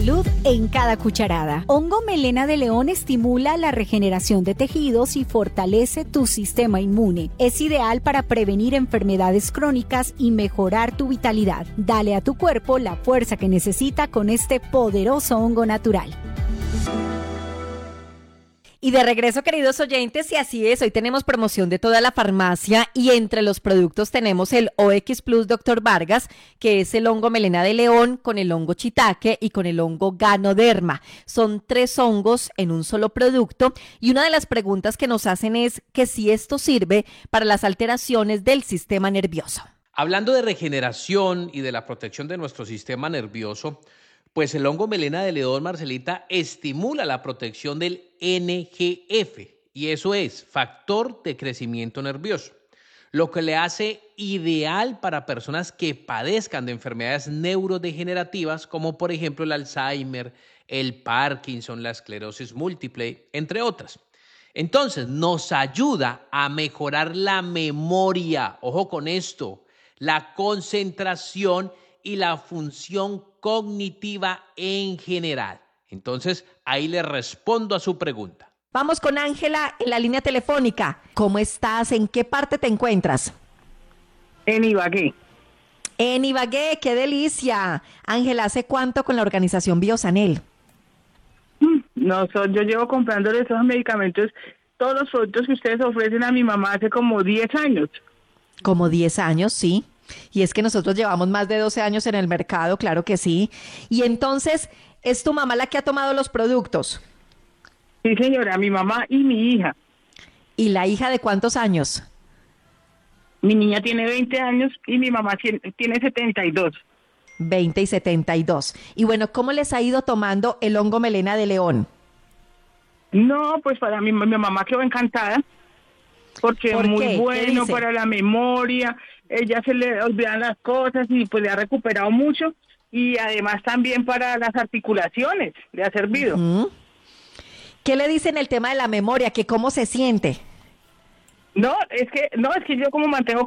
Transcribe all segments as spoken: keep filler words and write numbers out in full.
Salud en cada cucharada. Hongo melena de león estimula la regeneración de tejidos y fortalece tu sistema inmune. Es ideal para prevenir enfermedades crónicas y mejorar tu vitalidad. Dale a tu cuerpo la fuerza que necesita con este poderoso hongo natural. Y de regreso, queridos oyentes, y así es, hoy tenemos promoción de toda la farmacia y entre los productos tenemos el O X Plus Doctor Vargas, que es el hongo melena de león con el hongo shiitake y con el hongo ganoderma. Son tres hongos en un solo producto y una de las preguntas que nos hacen es que si esto sirve para las alteraciones del sistema nervioso. Hablando de regeneración y de la protección de nuestro sistema nervioso, pues el hongo melena de león, Marcelita, estimula la protección del N G F, y eso es factor de crecimiento nervioso, lo que le hace ideal para personas que padezcan de enfermedades neurodegenerativas como por ejemplo el Alzheimer, el Parkinson, la esclerosis múltiple, entre otras. Entonces nos ayuda a mejorar la memoria, ojo con esto, la concentración y la función cognitiva en general. Entonces, ahí le respondo a su pregunta. Vamos con Ángela en la línea telefónica. ¿Cómo estás? ¿En qué parte te encuentras? En Ibagué. En Ibagué, qué delicia. Ángela, ¿hace cuánto con la organización Biosanel? No, so, yo llevo comprándole esos medicamentos, todos los productos que ustedes ofrecen a mi mamá hace como diez años. Como diez años, sí. Y es que nosotros llevamos más de doce años en el mercado, claro que sí. Y entonces, ¿es tu mamá la que ha tomado los productos? Sí, señora, mi mamá y mi hija. ¿Y la hija de cuántos años? Mi niña tiene veinte años y mi mamá tiene setenta y dos. veinte y setenta y dos. Y bueno, ¿cómo les ha ido tomando el hongo melena de león? No, pues para mí, mi mamá quedó encantada, porque ¿Por es muy qué? bueno para la memoria, ella se le olvidan las cosas y pues le ha recuperado mucho, y además también para las articulaciones le ha servido. Uh-huh. ¿Qué le dicen el tema de la memoria? ¿Que cómo se siente? No, es que, no, es que yo como mantengo...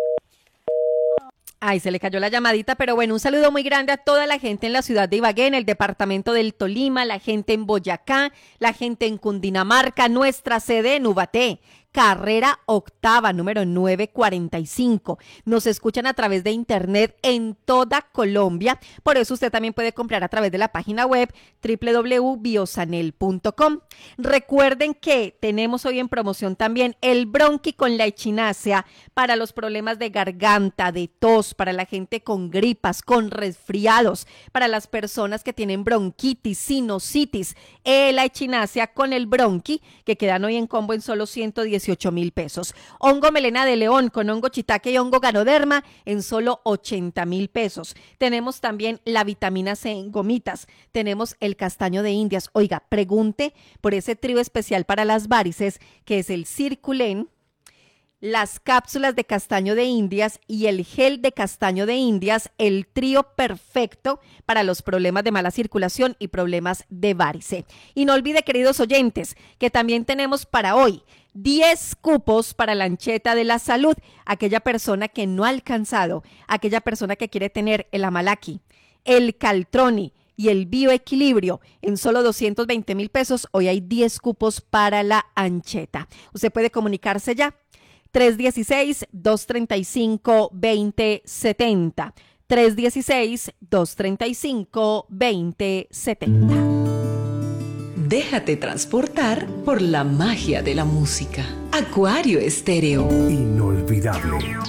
Ay, se le cayó la llamadita, pero bueno, un saludo muy grande a toda la gente en la ciudad de Ibagué, en el departamento del Tolima, la gente en Boyacá, la gente en Cundinamarca, nuestra sede en Ubaté, carrera octava, número novecientos cuarenta y cinco. Nos escuchan a través de internet en toda Colombia, por eso usted también puede comprar a través de la página web doble u doble u doble u punto biosanel punto com. Recuerden que tenemos hoy en promoción también el bronqui con la echinacea para los problemas de garganta, de tos, para la gente con gripas, con resfriados, para las personas que tienen bronquitis, sinusitis, eh, la echinacea con el bronqui, que quedan hoy en combo en solo ciento dieciocho mil pesos. Hongo melena de león con hongo shiitake y hongo ganoderma en solo ochenta mil pesos. Tenemos también la vitamina C en gomitas. Tenemos el castaño de Indias. Oiga, pregunte por ese trío especial para las varices, que es el Circulen, las cápsulas de castaño de Indias y el gel de castaño de Indias, el trío perfecto para los problemas de mala circulación y problemas de varice. Y no olvide, queridos oyentes, que también tenemos para hoy diez cupos para la ancheta de la salud, aquella persona que no ha alcanzado, aquella persona que quiere tener el Amalaki, el Caltroni y el bioequilibrio en solo doscientos veinte mil pesos. Hoy hay diez cupos para la ancheta. Usted puede comunicarse ya. tres uno seis, dos tres cinco, dos cero siete cero. tres uno seis, dos tres cinco, dos cero siete cero. Déjate transportar por la magia de la música. Acuario Estéreo. Inolvidable.